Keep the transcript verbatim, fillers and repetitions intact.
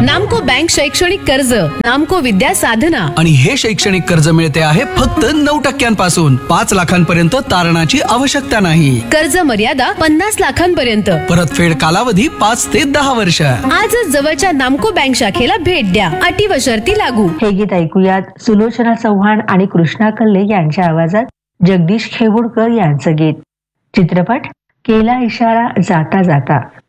नामको बँक शैक्षणिक कर्ज, नामको विद्या साधना आणि हे शैक्षणिक कर्ज मिळते आहे फक्त नऊ टक्क्यांपासून पाच लाखांपर्यंत तारणाची आवश्यकता नाही. कर्ज मर्यादा पन्नास लाखांपर्यंत. परतफेड कालावधी पाच ते दहा वर्ष. आजच जवळच्या नामको बँक शाखेला भेट द्या. अटी व शर्ती लागू. हे गीत ऐकूयात सुलोचना चव्हाण आणि कृष्णा कल्ले यांच्या आवाजात जगदीश खेवुडकर यांचं गीत. चित्रपट केला इशारा जाता जाता.